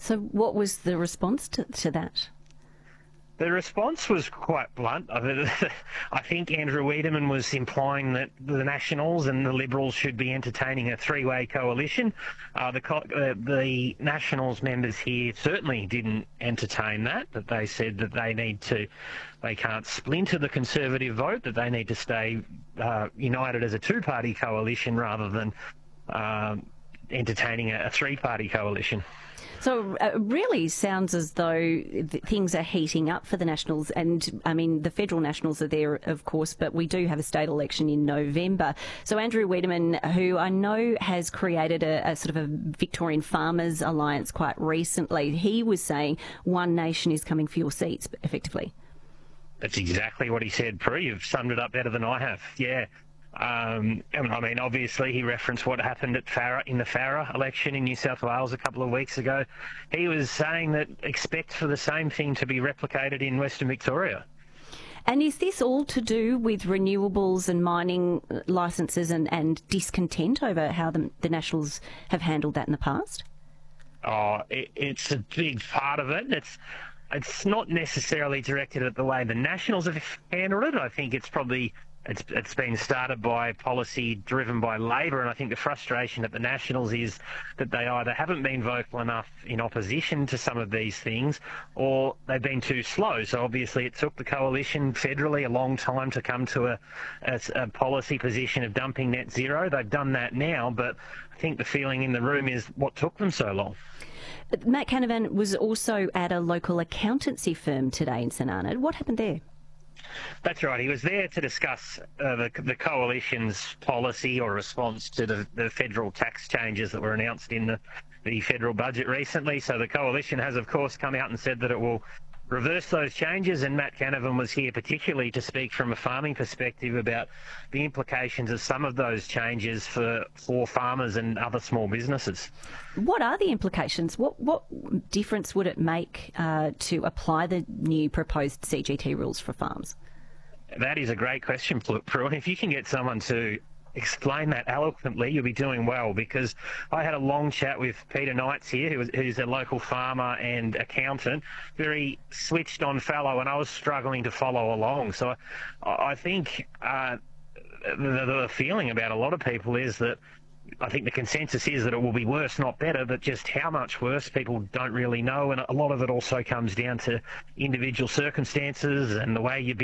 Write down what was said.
So what was the response to that? The response was quite blunt. I think Andrew Wiedemann was implying that the Nationals and the Liberals should be entertaining a three-way coalition. The Nationals members here certainly didn't entertain that they said that they can't splinter the Conservative vote, that they need to stay united as a two-party coalition rather than entertaining a three-party coalition. So it really sounds as though things are heating up for the Nationals, and I mean the federal Nationals are there, of course, but we do have a state election in November. So Andrew Wiedemann, who I know has created a sort of a Victorian Farmers Alliance quite recently, he was saying One Nation is coming for your seats, effectively. That's exactly what he said, Prue. You've summed it up better than I have. Yeah. I mean, obviously, he referenced what happened at in the Farrer election in New South Wales a couple of weeks ago. He was saying that expect for the same thing to be replicated in Western Victoria. And is this all to do with renewables and mining licences and discontent over how the Nationals have handled that in the past? Oh, it's a big part of it. It's not necessarily directed at the way the Nationals have handled it. I think it's probably... It's been started by policy driven by Labor, and I think the frustration at the Nationals is that they either haven't been vocal enough in opposition to some of these things, or they've been too slow. So obviously it took the coalition federally a long time to come to a policy position of dumping net zero. They've done that now, but I think the feeling in the room is what took them so long. Matt Canavan was also at a local accountancy firm today in St Arnaud. What happened there? That's right. He was there to discuss the coalition's policy or response to the federal tax changes that were announced in the federal budget recently. So the coalition has, of course, come out and said that it will reverse those changes, and Matt Canavan was here particularly to speak from a farming perspective about the implications of some of those changes for farmers and other small businesses. What are the implications? What difference would it make to apply the new proposed CGT rules for farms? That is a great question, Prue. If you can get someone to explain that eloquently, you'll be doing well, because I had a long chat with Peter Knights here, who's a local farmer and accountant, very switched on fellow, and I was struggling to follow along. So I think the feeling about a lot of people is that I think the consensus is that it will be worse, not better, but just how much worse people don't really know, and a lot of it also comes down to individual circumstances and the way you